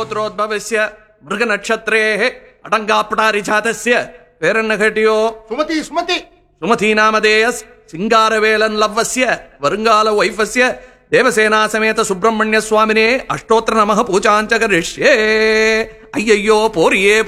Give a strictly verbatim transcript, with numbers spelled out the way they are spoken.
கோத்ரோத்பவஸ்ய மிருக நட்சத்திரேஹ அடங்காப்படாரி ஜாதஸ்ய பேரன்ன கேட்டியோ? சுமதி சுமதி சுமதி நாமதேயஸ் சிங்காரவேலன் லவ்வஸ்ய வருங்கால வைஃபஸ்ய தேவசேனா சமேத சுப்பிரமணிய சுவாமினே அஷ்டோத்திர நமக பூஜாஞ்ச கரிஷ்யே. ஐயையோ போரியே